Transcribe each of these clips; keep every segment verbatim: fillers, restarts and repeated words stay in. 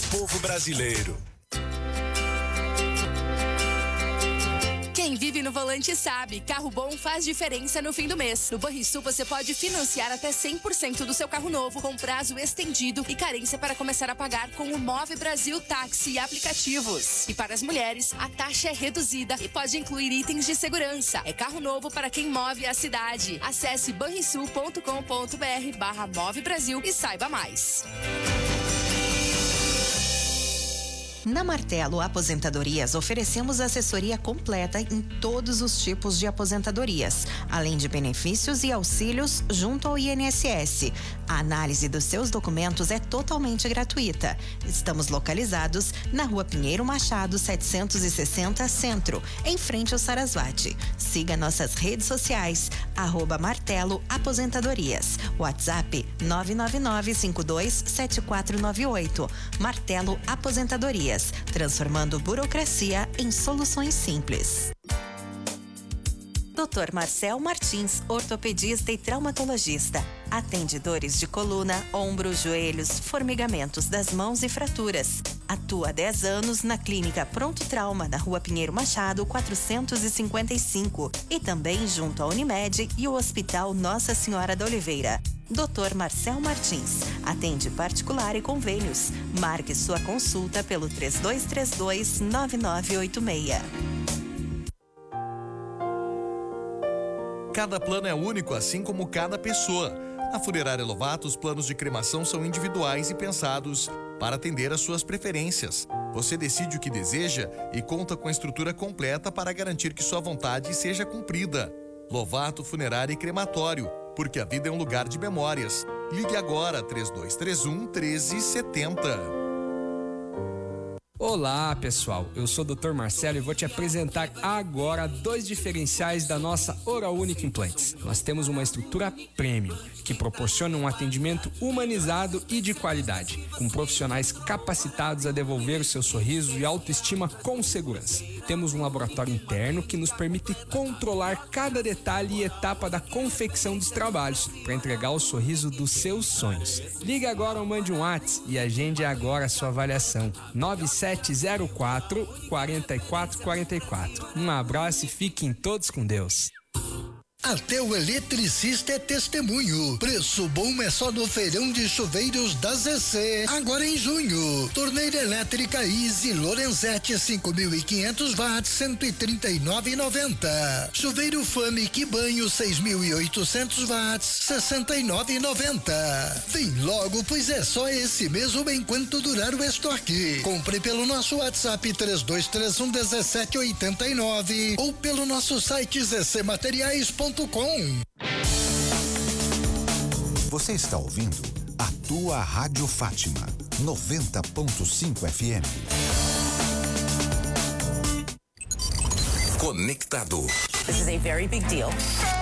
povo brasileiro. Quem vive no volante sabe, carro bom faz diferença no fim do mês. No Banrisul você pode financiar até cem por cento do seu carro novo com prazo estendido e carência para começar a pagar com o Move Brasil Táxi e aplicativos. E para as mulheres, a taxa é reduzida e pode incluir itens de segurança. É carro novo para quem move a cidade. Acesse banrisul ponto com ponto br barra Move Brasil e saiba mais. Na Martelo Aposentadorias, oferecemos assessoria completa em todos os tipos de aposentadorias, além de benefícios e auxílios junto ao I N S S. A análise dos seus documentos é totalmente gratuita. Estamos localizados na Rua Pinheiro Machado, setecentos e sessenta, Centro, em frente ao Sarasvati. Siga nossas redes sociais, arroba Martelo Aposentadorias. WhatsApp nove nove nove cinco dois sete quatro nove oito. Martelo Aposentadorias. Transformando burocracia em soluções simples. doutor Marcel Martins, ortopedista e traumatologista. Atende dores de coluna, ombro, joelhos, formigamentos das mãos e fraturas. Atua há dez anos na Clínica Pronto Trauma, na Rua Pinheiro Machado, quatrocentos e cinquenta e cinco. E também junto à Unimed e o Hospital Nossa Senhora da Oliveira. doutor Marcel Martins. Atende particular e convênios. Marque sua consulta pelo três dois três dois, nove nove oito seis. Cada plano é único, assim como cada pessoa. Na Funerária Lovato, os planos de cremação são individuais e pensados para atender às suas preferências. Você decide o que deseja e conta com a estrutura completa para garantir que sua vontade seja cumprida. Lovato Funerária e Crematório, porque a vida é um lugar de memórias. Ligue agora, três dois três um, um três sete zero. Olá, pessoal. Eu sou o doutor Marcelo e vou te apresentar agora dois diferenciais da nossa Oral Unique Implantes. Nós temos uma estrutura premium que proporciona um atendimento humanizado e de qualidade, com profissionais capacitados a devolver o seu sorriso e autoestima com segurança. Temos um laboratório interno que nos permite controlar cada detalhe e etapa da confecção dos trabalhos para entregar o sorriso dos seus sonhos. Ligue agora ou mande um WhatsApp e agende agora a sua avaliação. nove sete zero quatro, quatro quatro quatro quatro. Um abraço e fiquem todos com Deus. Até o eletricista é testemunho. Preço bom é só no feirão de chuveiros da Z C. Agora em junho. Torneira elétrica Easy Lorenzetti cinco mil e quinhentos watts, cento e trinta e nove reais e noventa centavos. Chuveiro Famic Banho seis mil e oitocentos watts, sessenta e nove reais e noventa centavos. Vem logo, pois é só esse mesmo enquanto durar o estoque. Compre pelo nosso WhatsApp três dois três um, um sete oito nove ou pelo nosso site z c materiais ponto com. Você está ouvindo a tua Rádio Fátima, noventa ponto cinco F M. Conectado. This is a very big deal.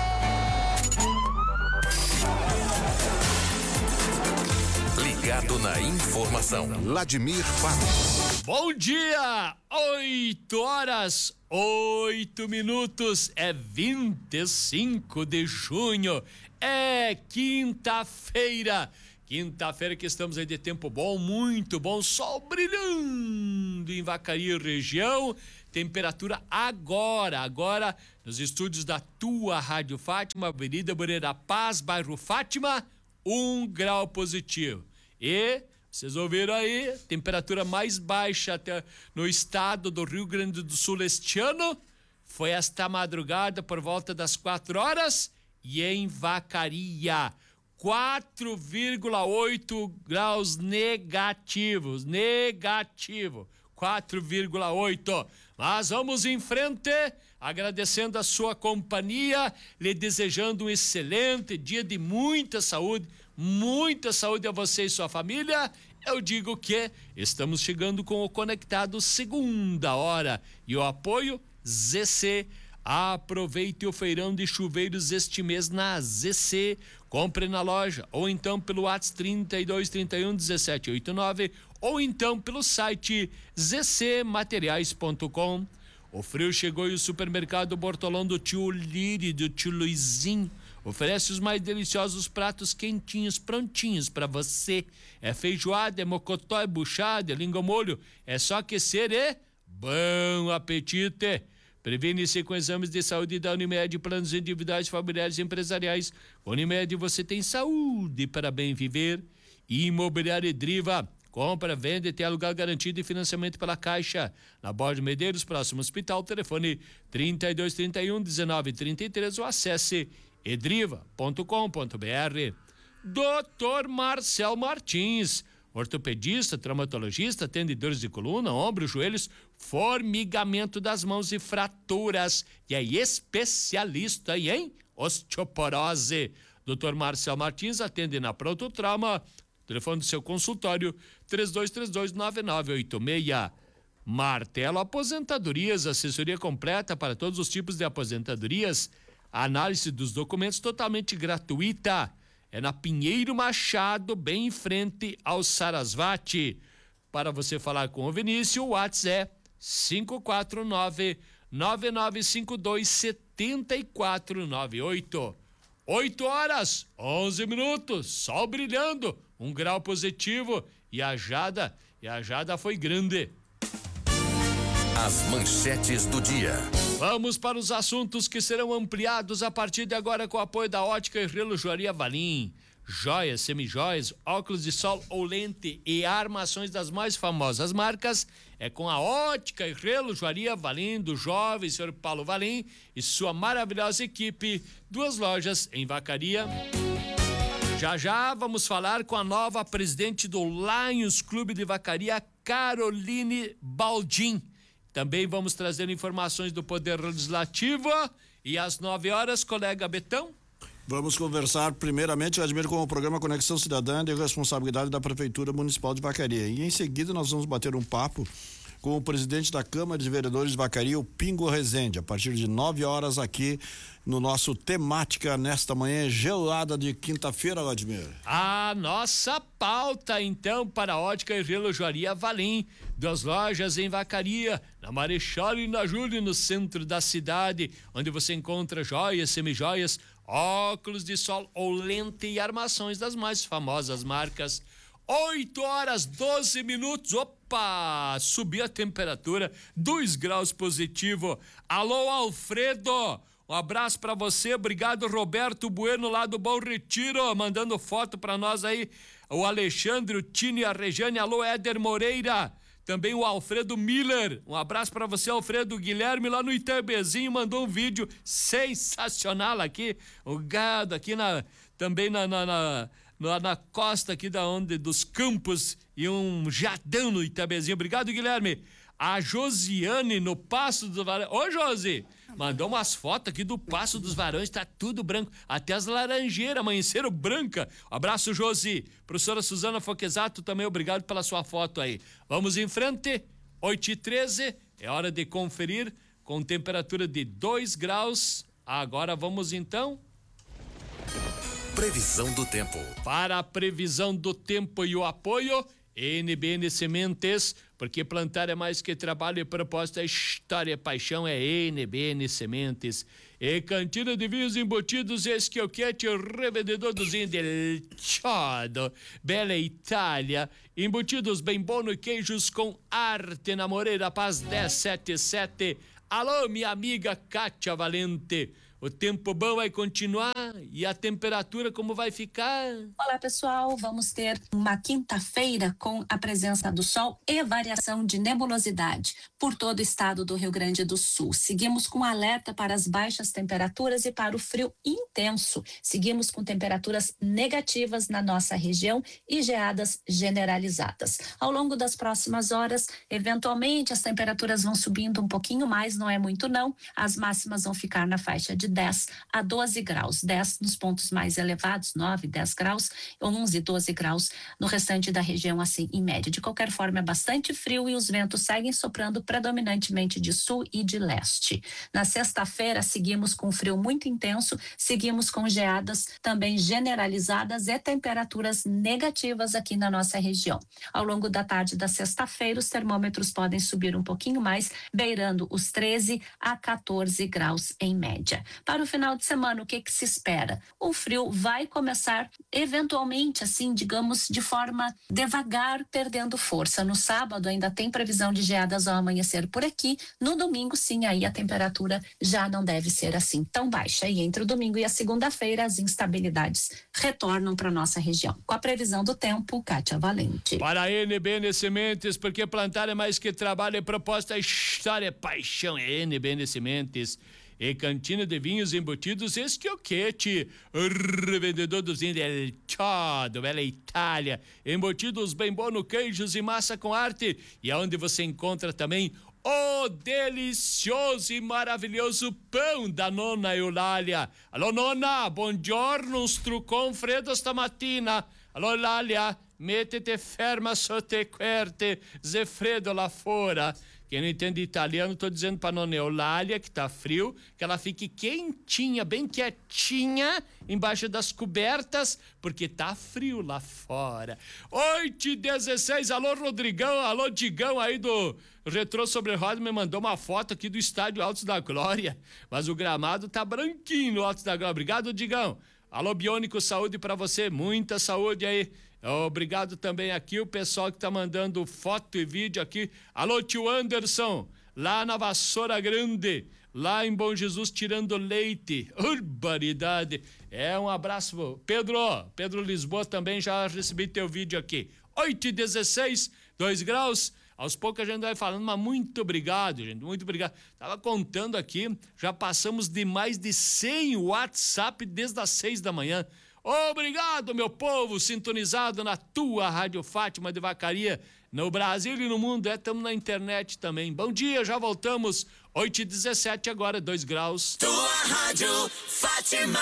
Ligado na informação. Vladimir Fábio. Bom dia! oito horas, oito minutos. É vinte e cinco de junho. É quinta-feira. Quinta-feira que estamos aí de tempo bom, muito bom. Sol brilhando em Vacaria e região. Temperatura agora, agora nos estúdios da tua Rádio Fátima, Avenida Moreira Paz, bairro Fátima, um grau positivo. E vocês ouviram aí, temperatura mais baixa até no estado do Rio Grande do Sul este ano foi esta madrugada por volta das quatro horas e em Vacaria, quatro vírgula oito graus negativos, negativo, quatro vírgula oito. Mas vamos em frente, agradecendo a sua companhia, lhe desejando um excelente dia de muita saúde, muita saúde a você e sua família. Eu digo que estamos chegando com o Conectado segunda hora e o apoio Z C. Aproveite o feirão de chuveiros este mês na Z C. Compre na loja ou então pelo WhatsApp trinta e dois, trinta e um, dezessete oitenta e nove ou então pelo site z c materiais ponto com. O frio chegou e o supermercado Bortolão do tio Liri, do tio Luizinho, oferece os mais deliciosos pratos quentinhos, prontinhos para você. É feijoada, é mocotó, é buchada, é língua molho. É só aquecer e bom apetite. Previne-se com exames de saúde da Unimed, planos individuais, familiares e empresariais. Unimed, você tem saúde para bem viver. Imobiliária Edriva, compra, vende, tem aluguel garantido e financiamento pela Caixa. Na Borda Medeiros, próximo hospital, telefone trinta e dois, trinta e um, dezenove, trinta e três ou acesse edriva ponto com ponto br. doutor Marcel Martins, ortopedista, traumatologista, atende dores de coluna, ombros, joelhos, formigamento das mãos e fraturas. E é especialista em osteoporose. doutor Marcel Martins atende na Pronto Trauma. Telefone do seu consultório, três dois três dois, nove nove oito seis. Martelo Aposentadorias, assessoria completa para todos os tipos de aposentadorias. Análise dos documentos totalmente gratuita. É na Pinheiro Machado, bem em frente ao Sarasvati. Para você falar com o Vinícius, o WhatsApp é cinco quatro nove, nove nove cinco dois, sete quatro nove oito. oito horas, onze minutos, sol brilhando, um grau positivo e a jada, e a jada foi grande. As manchetes do dia. Vamos para os assuntos que serão ampliados a partir de agora com o apoio da Ótica e Relojoaria Valim. Joias, semijoias, óculos de sol ou lente e armações das mais famosas marcas é com a Ótica e Relojoaria Valim, do jovem senhor Paulo Valim e sua maravilhosa equipe. Duas lojas em Vacaria. Já já vamos falar com a nova presidente do Lions Clube de Vacaria, Caroline Baldin. Também vamos trazer informações do Poder Legislativo e às nove horas, colega Betão. Vamos conversar primeiramente, Admiro, com o programa Conexão Cidadã de responsabilidade da Prefeitura Municipal de Vacaria. E em seguida nós vamos bater um papo com o presidente da Câmara de Vereadores de Vacaria, o Pingo Rezende, a partir de nove horas aqui no nosso Temática nesta manhã gelada de quinta-feira, Admiro. A nossa pauta, então, para a Ótica e Relojoaria Valim, duas lojas em Vacaria, na Marechal e na Júlio, no centro da cidade, onde você encontra joias, semijoias, óculos de sol ou lente e armações das mais famosas marcas. oito horas, doze minutos, opa, subiu a temperatura, dois graus positivo. Alô, Alfredo, um abraço pra você, obrigado, Roberto Bueno, lá do Bom Retiro, mandando foto pra nós aí, o Alexandre, o Tini, a Regiane, alô, Éder Moreira, também o Alfredo Miller, um abraço pra você, Alfredo. Guilherme lá no Itabezinho mandou um vídeo sensacional aqui, o gado aqui na, também na, na, na Na, na costa aqui da onde, dos campos, e um jadão no Itabezinho. Obrigado, Guilherme. A Josiane no Passo dos Varões. Ô, Josi, mandou umas fotos aqui do Passo dos Varões, tá tudo branco, até as laranjeiras amanheceram branca. Abraço, Josi. Professora Suzana Foquesato, também obrigado pela sua foto aí. Vamos em frente, oito e treze, é hora de conferir, com temperatura de dois graus. Agora vamos então... Previsão do tempo. Para a previsão do tempo e o apoio, N B N Sementes, porque plantar é mais que trabalho e propósito, é história e paixão, é N B N Sementes. E Cantina de Vinhos Embutidos, Esquioquete, revendedor dos del Chado, Bela Itália, embutidos bem bono e queijos com arte na Moreira Paz dez setenta e sete. Alô, minha amiga Kátia Valente. O tempo bom vai continuar e a temperatura como vai ficar? Olá, pessoal, vamos ter uma quinta-feira com a presença do sol e variação de nebulosidade por todo o estado do Rio Grande do Sul. Seguimos com alerta para as baixas temperaturas e para o frio intenso. Seguimos com temperaturas negativas na nossa região e geadas generalizadas. Ao longo das próximas horas, eventualmente as temperaturas vão subindo um pouquinho mais, não é muito não. As máximas vão ficar na faixa de dez a doze graus, dez nos pontos mais elevados, nove, dez graus, onze, doze graus no restante da região, assim, em média. De qualquer forma, é bastante frio e os ventos seguem soprando predominantemente de sul e de leste. Na sexta-feira, seguimos com frio muito intenso, seguimos com geadas também generalizadas e temperaturas negativas aqui na nossa região. Ao longo da tarde da sexta-feira, os termômetros podem subir um pouquinho mais, beirando os treze a quatorze graus em média. Para o final de semana, o que que se espera? O frio vai começar eventualmente, assim, digamos, de forma devagar, perdendo força. No sábado ainda tem previsão de geadas ao amanhecer por aqui. No domingo, sim, aí a temperatura já não deve ser assim tão baixa. E entre o domingo e a segunda-feira, as instabilidades retornam para nossa região. Com a previsão do tempo, Kátia Valente. Para a N B N Sementes, porque plantar é mais que trabalho, é proposta, é história, é paixão, é N B N Sementes. E cantina de vinhos embutidos, Esquioquete, revendedor dos vinhos del Ciado, Bela Itália, embutidos bem bom no queijos e massa com arte, e aonde você encontra também o delicioso e maravilhoso pão da nona Eulália. Alô, nona, buongiorno, uns trucon freddo stamattina. Alô, Eulália, mettete ferma sotto querte, ze freddo lá fora. Quem não entende italiano, tô dizendo pra nona Eulália, que tá frio, que ela fique quentinha, bem quietinha, embaixo das cobertas, porque tá frio lá fora. oito e dezesseis, alô Rodrigão, alô Digão aí do Retrô Sobre Roda, me mandou uma foto aqui do estádio Altos da Glória, mas o gramado tá branquinho no Altos da Glória. Obrigado, Digão. Alô Biônico, saúde pra você, muita saúde aí. Obrigado também aqui o pessoal que tá mandando foto e vídeo aqui. Alô, tio Anderson, lá na Vassoura Grande, lá em Bom Jesus, tirando leite. Urbanidade. É, um abraço. Pedro, Pedro Lisboa também, já recebi teu vídeo aqui. oito e dezesseis, dois graus. Aos poucos a gente vai falando, mas muito obrigado, gente, muito obrigado. Tava contando aqui, já passamos de mais de cem WhatsApp desde as seis da manhã. Obrigado, meu povo, sintonizado na tua Rádio Fátima de Vacaria, no Brasil e no mundo, é, estamos na internet também. Bom dia, já voltamos, oito e dezessete agora, dois graus. Tua Rádio Fátima.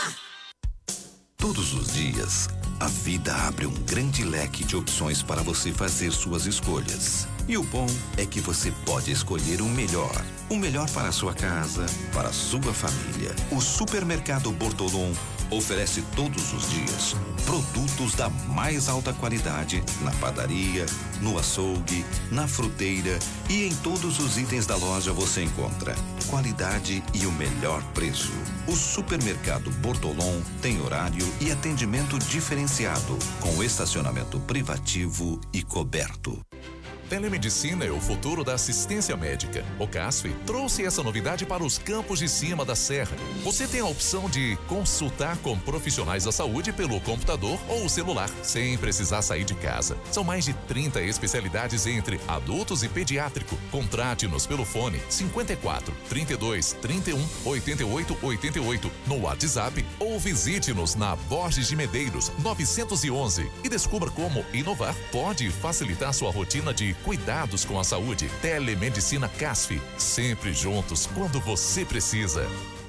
Todos os dias, a vida abre um grande leque de opções para você fazer suas escolhas. E o bom é que você pode escolher o melhor. O melhor para a sua casa, para a sua família. O Supermercado Bortolom oferece todos os dias produtos da mais alta qualidade na padaria, no açougue, na fruteira e em todos os itens da loja você encontra qualidade e o melhor preço. O Supermercado Bortolom tem horário e atendimento diferenciado, com estacionamento privativo e coberto. Telemedicina é o futuro da assistência médica. O CASF trouxe essa novidade para os campos de cima da serra. Você tem a opção de consultar com profissionais da saúde pelo computador ou celular, sem precisar sair de casa. São mais de trinta especialidades entre adultos e pediátrico. Contrate-nos pelo fone cinquenta e quatro, trinta e dois, trinta e um, oitenta e oito, oitenta e oito no WhatsApp ou visite-nos na Borges de Medeiros novecentos e onze e descubra como inovar pode facilitar sua rotina de cuidados com a saúde. Telemedicina CASF, sempre juntos quando você precisa.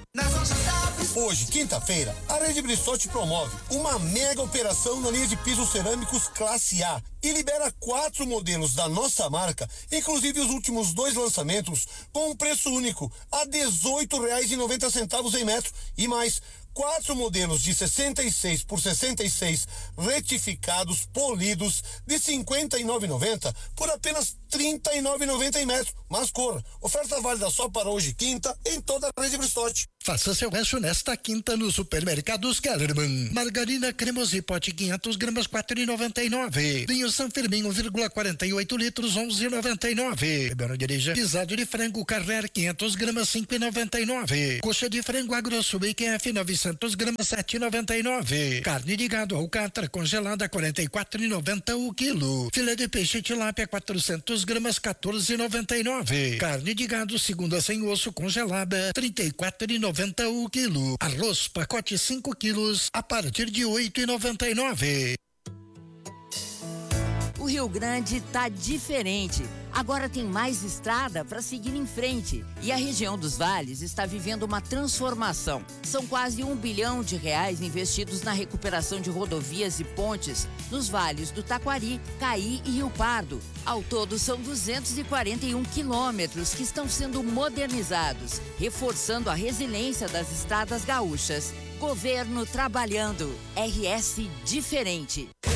Hoje, quinta-feira, a Rede Brissotti promove uma mega operação na linha de pisos cerâmicos classe A e libera quatro modelos da nossa marca, inclusive os últimos dois lançamentos, com um preço único a dezoito reais e noventa centavos em metro e mais quatro modelos de sessenta e seis por sessenta e seis retificados, polidos, de cinquenta e nove reais e noventa centavos por apenas trinta e nove reais e noventa centavos em metro. Mas corra, oferta válida só para hoje, quinta, em toda a Rede Brissotti. Faça seu rancho nesta quinta no Supermercados Kellerman. Margarina Cremosi pote quinhentas gramas quatro reais e noventa e nove centavos. Vinho San Firmin um vírgula quarenta e oito litros onze reais e noventa e nove centavos. Beberam dirija. Pisado de frango Carrer quinhentas gramas cinco reais e noventa e nove centavos. Coxa de frango Agrosul Bacon F novecentas gramas sete reais e noventa e nove centavos. Carne de gado Alcatra congelada quarenta e quatro reais e noventa centavos o quilo. Filé de peixe tilápia quatrocentas gramas quatorze reais e noventa e nove centavos. Carne de gado segunda sem osso congelada trinta e quatro reais e noventa centavos o quilo. Arroz pacote cinco quilos a partir de oito reais e noventa e nove centavos. O Rio Grande tá diferente. Agora tem mais estrada para seguir em frente. E a região dos vales está vivendo uma transformação. São quase um bilhão de reais investidos na recuperação de rodovias e pontes nos vales do Taquari, Caí e Rio Pardo. Ao todo, são duzentos e quarenta e um quilômetros que estão sendo modernizados, reforçando a resiliência das estradas gaúchas. Governo trabalhando. R S diferente.